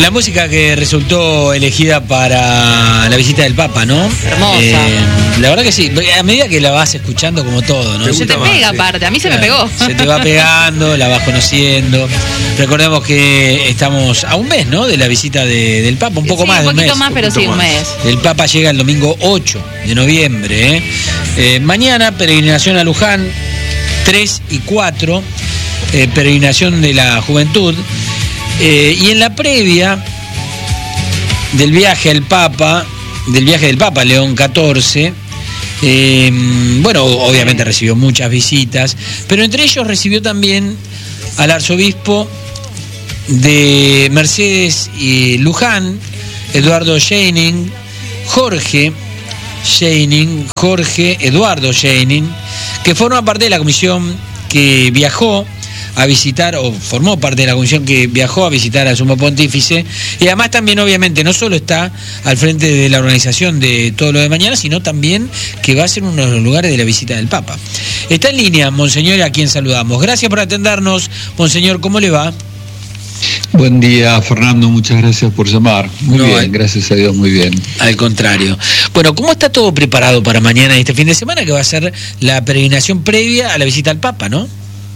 La música que resultó elegida para la visita del Papa, ¿no? Hermosa. La verdad que sí, a medida que la vas escuchando como todo, ¿no? Se te pega aparte, a mí se me pegó. Se te va pegando, la vas conociendo. Recordemos que estamos a un mes, ¿no? De la visita del Papa, un poco más de un mes. Un poquito más, pero sí, un mes. El Papa llega el domingo 8 de noviembre. Mañana, peregrinación a Luján, 3 y 4, peregrinación de la juventud. Y en la previa del viaje del Papa León XIV, bueno, obviamente recibió muchas visitas, pero entre ellos recibió también al arzobispo de Mercedes y Luján, Eduardo Scheining, Jorge Eduardo Scheining, que forma parte de la comisión que viajó a visitar, o formó parte de la comisión que viajó a visitar al Sumo Pontífice, y además también obviamente no solo está al frente de la organización de todo lo de mañana, sino también que va a ser uno de los lugares de la visita del Papa. Está en línea, Monseñor, a quien saludamos. Gracias por atendernos, Monseñor, ¿cómo le va? Buen día, Fernando, muchas gracias por llamar. Muy bien, gracias a Dios, muy bien. Al contrario. Bueno, ¿cómo está todo preparado para mañana y este fin de semana, que va a ser la peregrinación previa a la visita al Papa, ¿no?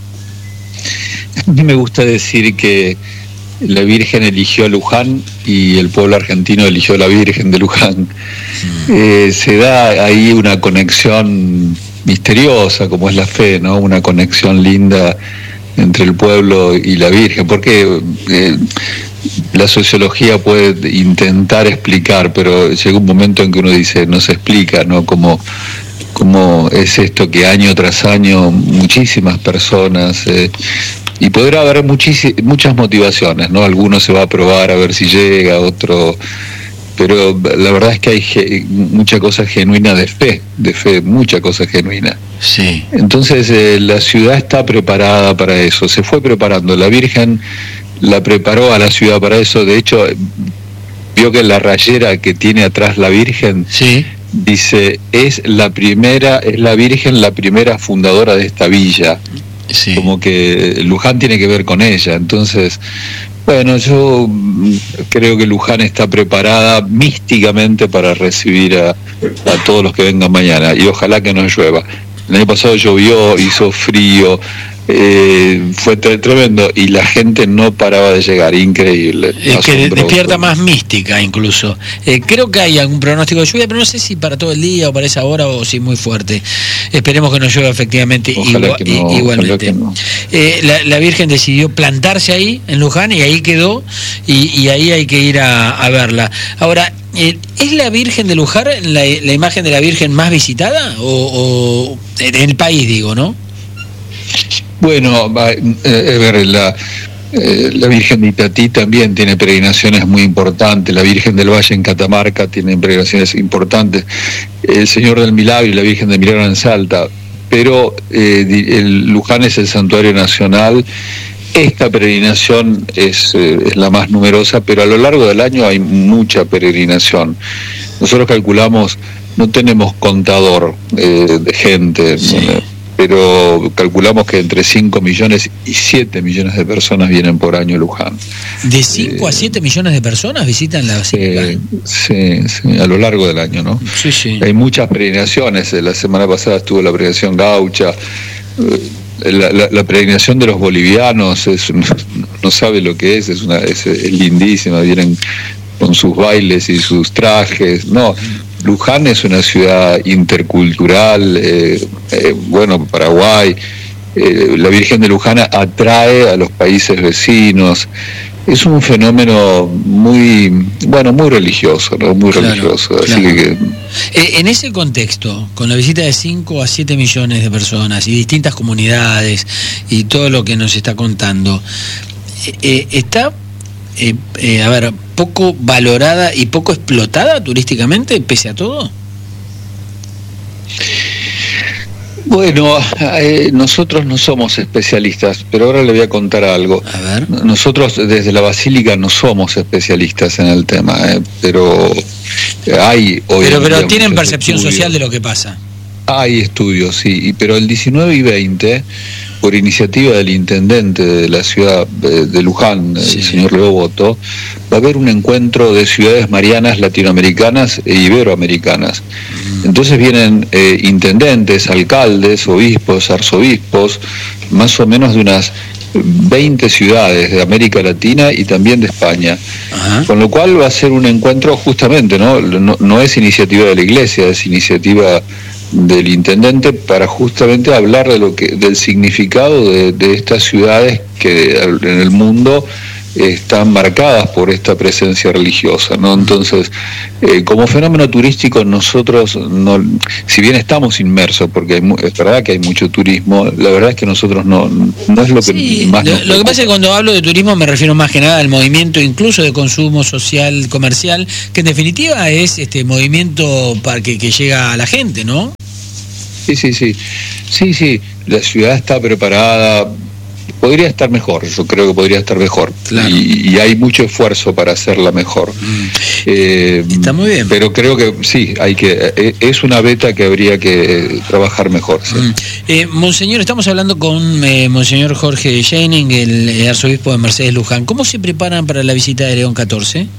A mí me gusta decir que la Virgen eligió a Luján y el pueblo argentino eligió a la Virgen de Luján. Se da ahí una conexión misteriosa, como es la fe, ¿no? Una conexión linda entre el pueblo y la Virgen, porque la sociología puede intentar explicar, pero llega un momento en que uno dice, no se explica, ¿no? Cómo es esto que año tras año muchísimas personas, y podrá haber muchas motivaciones, ¿no? Alguno se va a probar a ver si llega, otro, pero la verdad es que hay mucha cosa genuina de fe, mucha cosa genuina. Sí. Entonces la ciudad está preparada para eso, se fue preparando, la Virgen la preparó a la ciudad para eso. De hecho, vio que la rayera que tiene atrás la Virgen, sí, dice, es la Virgen la primera fundadora de esta villa. Sí. Como que Luján tiene que ver con ella. Entonces, bueno, yo creo que Luján está preparada místicamente para recibir a todos los que vengan mañana, y ojalá que no llueva. El año pasado llovió, hizo frío, fue tremendo, y la gente no paraba de llegar, increíble. Es que despierta más mística incluso. Creo que hay algún pronóstico de lluvia, pero no sé si para todo el día o para esa hora, o si muy fuerte. Esperemos que no llueva efectivamente. Igualmente. No. La Virgen decidió plantarse ahí en Luján, y ahí quedó, y ahí hay que ir a verla. Ahora, ¿es la Virgen de Luján la imagen de la Virgen más visitada? O en el país, digo, ¿no? Bueno, la Virgen de Itatí también tiene peregrinaciones muy importantes, la Virgen del Valle en Catamarca tiene peregrinaciones importantes, el Señor del Milagro y la Virgen del Milagro en Salta, pero el Luján es el santuario nacional. Esta peregrinación es la más numerosa, pero a lo largo del año hay mucha peregrinación. Nosotros calculamos, no tenemos contador de gente, sí, pero calculamos que entre 5 millones y 7 millones de personas vienen por año a Luján. ¿De 5 a 7 millones de personas visitan la basílica? Sí, a lo largo del año, ¿no? Sí, sí. Hay muchas peregrinaciones. La semana pasada estuvo la peregrinación gaucha. La peregrinación de los bolivianos no sabe lo que es lindísima, vienen con sus bailes y sus trajes. No, Luján es una ciudad intercultural, bueno, Paraguay, la Virgen de Luján atrae a los países vecinos. Es un fenómeno muy religioso, ¿no? Muy religioso. Así que en ese contexto, con la visita de 5 a 7 millones de personas y distintas comunidades y todo lo que nos está contando, ¿está poco valorada y poco explotada turísticamente, pese a todo? Bueno, nosotros no somos especialistas, pero ahora le voy a contar algo. A ver. Nosotros desde la Basílica no somos especialistas en el tema, pero hay hoy. Pero tienen percepción social de lo que pasa. Hay estudios, sí, pero el 19 y 20 por iniciativa del intendente de la ciudad de Luján, el señor Leo Boto, va a haber un encuentro de ciudades marianas latinoamericanas e iberoamericanas. Entonces vienen intendentes, alcaldes, obispos, arzobispos, más o menos de unas 20 ciudades de América Latina y también de España. Ajá. Con lo cual va a ser un encuentro justamente, no es iniciativa de la Iglesia, es iniciativa del intendente para justamente hablar del significado de estas ciudades que en el mundo están marcadas por esta presencia religiosa, ¿no? Entonces, como fenómeno turístico nosotros, si bien estamos inmersos, porque es verdad que hay mucho turismo, la verdad es que nosotros no es lo que más nos... Lo que pasa es que cuando hablo de turismo me refiero más que nada al movimiento incluso de consumo social, comercial, que en definitiva es este movimiento para que llega a la gente, ¿no? Sí, la ciudad está preparada. Podría estar mejor, yo creo que podría estar mejor. Claro. Y hay mucho esfuerzo para hacerla mejor. Está muy bien. Pero creo que sí, es una beta que habría que trabajar mejor. ¿Sí? Monseñor, estamos hablando con Monseñor Jorge Scheining, el arzobispo de Mercedes Luján. ¿Cómo se preparan para la visita de León XIV?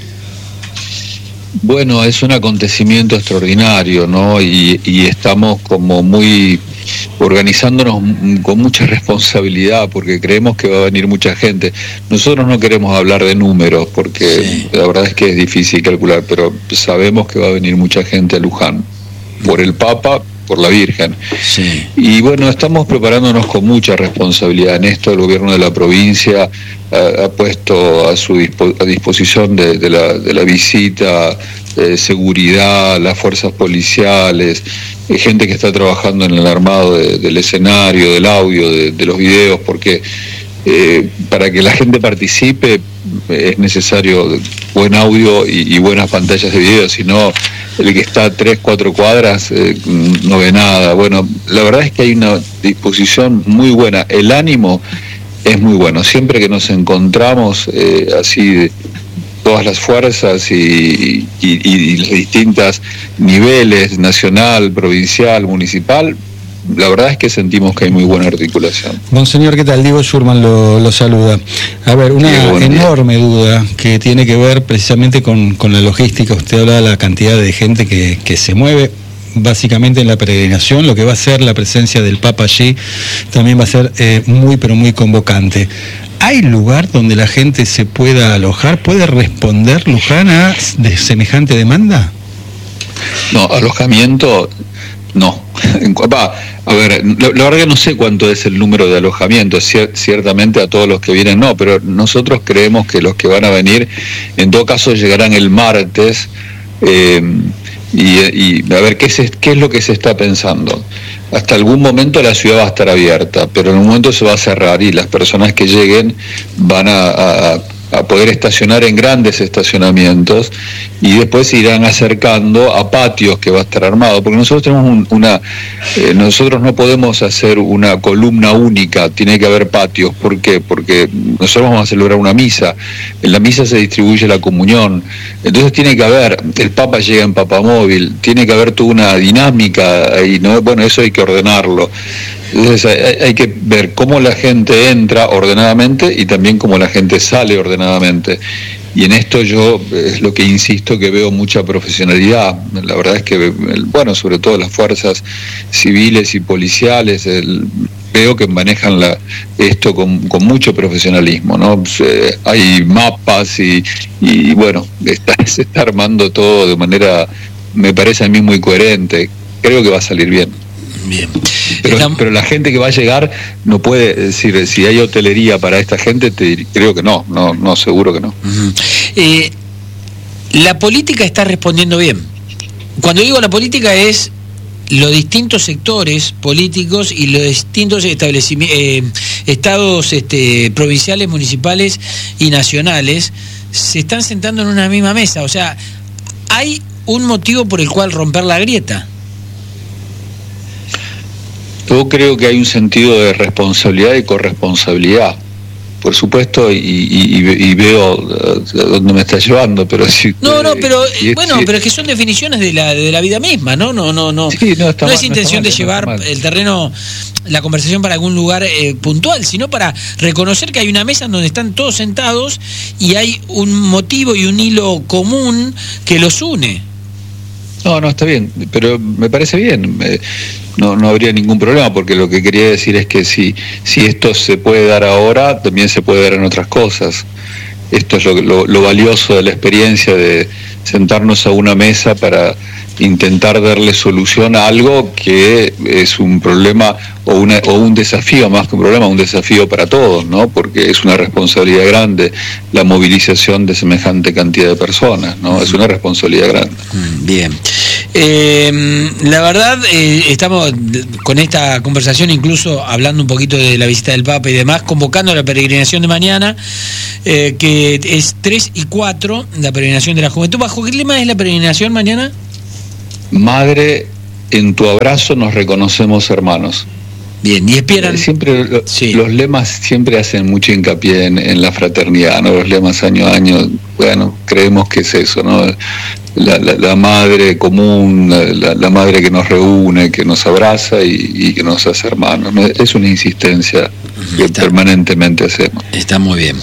Bueno, es un acontecimiento extraordinario, ¿no? Y estamos como organizándonos con mucha responsabilidad porque creemos que va a venir mucha gente. Nosotros no queremos hablar de números porque la verdad es que es difícil calcular, pero sabemos que va a venir mucha gente a Luján, por el Papa, por la Virgen. Sí. Y bueno, estamos preparándonos con mucha responsabilidad en esto. El gobierno de la provincia ha puesto a disposición de la visita seguridad, las fuerzas policiales, gente que está trabajando en el armado del escenario, del audio, de los videos, porque para que la gente participe es necesario buen audio y buenas pantallas de video, si no el que está a 3-4 cuadras no ve nada. Bueno, la verdad es que hay una disposición muy buena, el ánimo es muy bueno, siempre que nos encontramos así todas las fuerzas y los distintos niveles, nacional, provincial, municipal, la verdad es que sentimos que hay muy buena articulación. Monseñor, ¿qué tal? Diego Schurman lo saluda. A ver, una enorme duda que tiene que ver precisamente con la logística. Usted habla de la cantidad de gente que se mueve básicamente en la peregrinación. Lo que va a ser la presencia del Papa allí también va a ser muy pero muy convocante. ¿Hay lugar donde la gente se pueda alojar? ¿Puede responder Luján a semejante demanda? No, alojamiento no. A ver, la verdad que no sé cuánto es el número de alojamientos, ciertamente a todos los que vienen no, pero nosotros creemos que los que van a venir, en todo caso llegarán el martes, y a ver qué es lo que se está pensando. Hasta algún momento la ciudad va a estar abierta, pero en un momento se va a cerrar y las personas que lleguen van a poder estacionar en grandes estacionamientos y después se irán acercando a patios que va a estar armado, porque nosotros tenemos nosotros no podemos hacer una columna única, tiene que haber patios. ¿Por qué? Porque nosotros vamos a celebrar una misa, en la misa se distribuye la comunión, entonces tiene que haber, el Papa llega en papamóvil, tiene que haber toda una dinámica y no, bueno, eso hay que ordenarlo. Entonces hay que ver cómo la gente entra ordenadamente y también cómo la gente sale ordenadamente. Y en esto yo es lo que insisto, que veo mucha profesionalidad. La verdad es que, bueno, sobre todo las fuerzas civiles y policiales, veo que manejan esto con mucho profesionalismo, ¿no? Hay mapas y bueno, se está armando todo de manera, me parece a mí, muy coherente. Creo que va a salir bien. Bien. Pero la gente que va a llegar no puede decir, si hay hotelería para esta gente, creo que no, seguro que no. Uh-huh. La política está respondiendo bien. Cuando digo la política es los distintos sectores políticos y los distintos estados provinciales, municipales y nacionales se están sentando en una misma mesa. O sea, hay un motivo por el cual romper la grieta. Yo creo que hay un sentido de responsabilidad y corresponsabilidad. por supuesto, y veo dónde me está llevando, pero sí. Pero es que son definiciones de la vida misma, ¿no? Sí, no es intención de llevar el terreno, la conversación para algún lugar puntual, sino para reconocer que hay una mesa donde están todos sentados y hay un motivo y un hilo común que los une. No, está bien, pero me parece bien. No habría ningún problema, porque lo que quería decir es que si esto se puede dar ahora, también se puede dar en otras cosas. Esto es lo valioso de la experiencia de sentarnos a una mesa para intentar darle solución a algo que es un problema o un desafío, más que un problema, un desafío para todos, ¿no? Porque es una responsabilidad grande la movilización de semejante cantidad de personas, ¿no? Es una responsabilidad grande. Bien. La verdad, estamos con esta conversación incluso hablando un poquito de la visita del Papa y demás, convocando a la peregrinación de mañana, que es 3 y 4, la peregrinación de la juventud. ¿Bajo qué lema es la peregrinación mañana? Madre, en tu abrazo nos reconocemos hermanos. Bien, y esperan. Siempre los lemas siempre hacen mucho hincapié en la fraternidad, ¿no? Los lemas año a año, bueno, creemos que es eso, ¿no? La madre común, la madre que nos reúne, que nos abraza y que nos hace hermanos, ¿no? Es una insistencia que permanentemente hacemos. Está muy bien.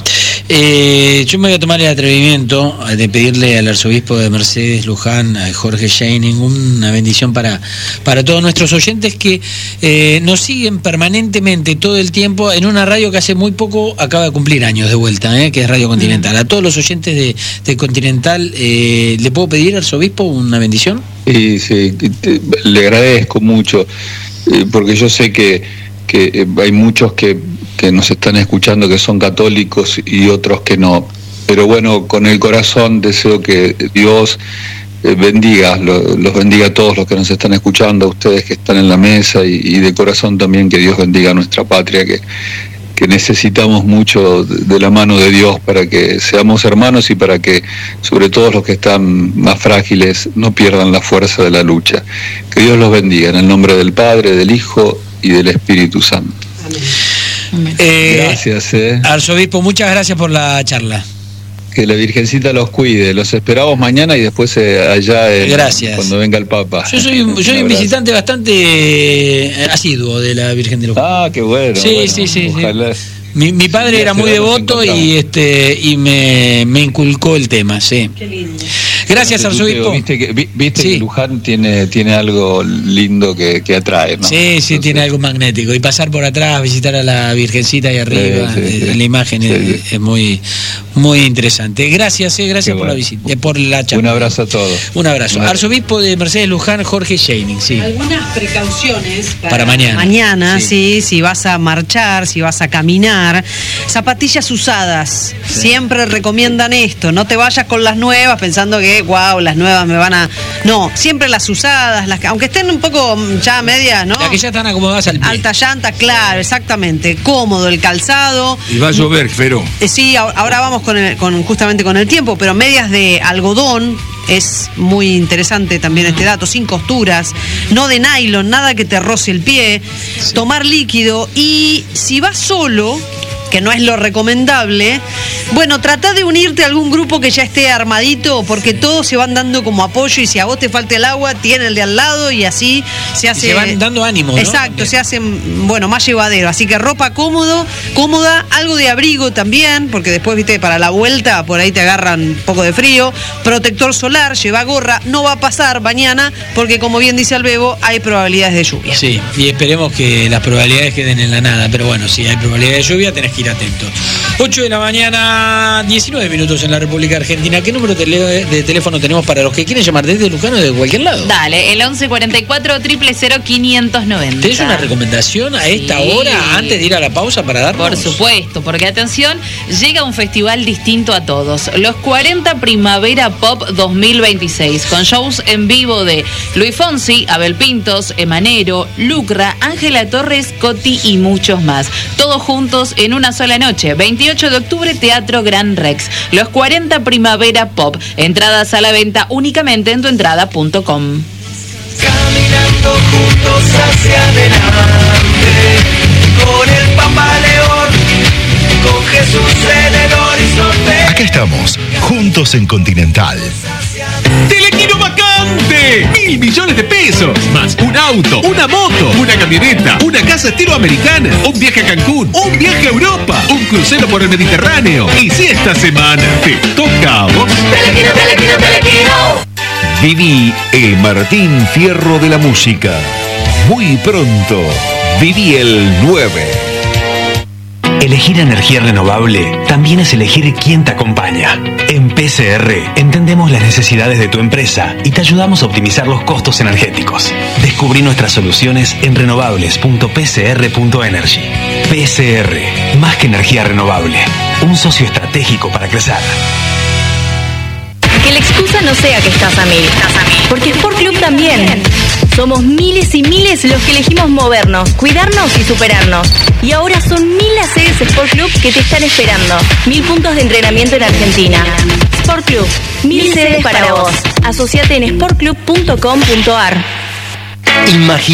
Yo me voy a tomar el atrevimiento de pedirle al arzobispo de Mercedes Luján, a Jorge Scheining, una bendición para todos nuestros oyentes que nos siguen permanentemente todo el tiempo en una radio que hace muy poco acaba de cumplir años de vuelta, que es Radio Continental. A todos los oyentes de Continental, ¿le puedo pedir, arzobispo, una bendición? Sí, le agradezco mucho, porque yo sé que hay muchos que nos están escuchando que son católicos y otros que no, pero bueno, con el corazón deseo que Dios los bendiga a todos los que nos están escuchando, a ustedes que están en la mesa, y de corazón también que Dios bendiga a nuestra patria, que necesitamos mucho de la mano de Dios para que seamos hermanos y para que sobre todo los que están más frágiles no pierdan la fuerza de la lucha. Que Dios los bendiga en el nombre del Padre, del Hijo y del Espíritu Santo. Amén. Gracias. Arzobispo, muchas gracias por la charla. Que la Virgencita los cuide. Los esperamos mañana y después allá cuando venga el Papa. Yo soy un visitante bastante asiduo de la Virgen de Luján. Ah, qué bueno. Sí. Ojalá. Mi padre era muy devoto y me inculcó el tema, sí. Qué lindo. Gracias, arzobispo. Viste que Luján tiene algo lindo que atrae, ¿no? Sí, tiene algo magnético. Y pasar por atrás, visitar a la Virgencita ahí arriba, la imagen es muy, muy interesante. Gracias por la visita, por la charla. Un abrazo a todos. Un abrazo. Arzobispo de Mercedes Luján, Jorge Scheining, sí. Algunas precauciones para mañana. Mañana, sí, si vas a marchar, si vas a caminar. Zapatillas usadas. Sí. Siempre recomiendan esto. No te vayas con las nuevas pensando que, wow, las nuevas me van a... No, siempre las usadas, aunque estén un poco ya medias, ¿no? Las que ya están acomodadas al pie. Alta llanta, claro, exactamente. Cómodo el calzado. Y va a llover, pero... Sí, ahora vamos justamente con el tiempo, pero medias de algodón. Es muy interesante también este dato, sin costuras, no de nylon, nada que te roce el pie, tomar líquido, y si vas solo, que no es lo recomendable, bueno, trata de unirte a algún grupo que ya esté armadito, porque todos se van dando como apoyo, y si a vos te falta el agua, tiene el de al lado, y así se hace... Y se van dando ánimo, ¿no? Exacto, también. Se hace, más llevadero, así que ropa cómoda, algo de abrigo también, porque después, viste, para la vuelta, por ahí te agarran un poco de frío, protector solar, lleva gorra, no va a pasar mañana, porque como bien dice Albebo, hay probabilidades de lluvia. Sí, y esperemos que las probabilidades queden en la nada, pero bueno, si hay probabilidades de lluvia, tenés que ir atento. 8 de la mañana, 19 minutos en la República Argentina. ¿Qué número de teléfono tenemos para los que quieren llamar desde Luján o de cualquier lado? Dale, el 1144 000 590. ¿Tenés una recomendación a esta hora, antes de ir a la pausa, para darnos? Por supuesto, porque atención, llega un festival distinto a todos. Los 40 Primavera Pop 2026, con shows en vivo de Luis Fonsi, Abel Pintos, Emanero, Lucra, Ángela Torres, Coti y muchos más. Todos juntos en una sola noche. 28 de octubre, Teatro Gran Rex. Los 40 Primavera Pop. Entradas a la venta únicamente en tuentrada.com. Caminando juntos hacia adelante, con el Papa León, con Jesús. sucede el horizonte. Acá estamos, juntos en Continental. ¡Telequino vacante! 1.000 millones de pesos, más un auto, una moto, una camioneta, una casa estilo americana, un viaje a Cancún, un viaje a Europa, un crucero por el Mediterráneo. Y si esta semana te toca a vos... Telequino, telequino, telequino. Viví el Martín Fierro de la música. Muy pronto, viví el 9. Elegir energía renovable también es elegir quién te acompaña. En PCR entendemos las necesidades de tu empresa y te ayudamos a optimizar los costos energéticos. Descubrí nuestras soluciones en renovables.pcr.energy. PCR, más que energía renovable, un socio estratégico para crecer. Que la excusa no sea que estás a mil, porque Sport Club también. Somos miles y miles los que elegimos movernos, cuidarnos y superarnos. Y ahora son 1000 las sedes Sport Club que te están esperando. 1000 puntos de entrenamiento en Argentina. Sport Club, 1000 sedes para vos. Asociate en sportclub.com.ar. Imagina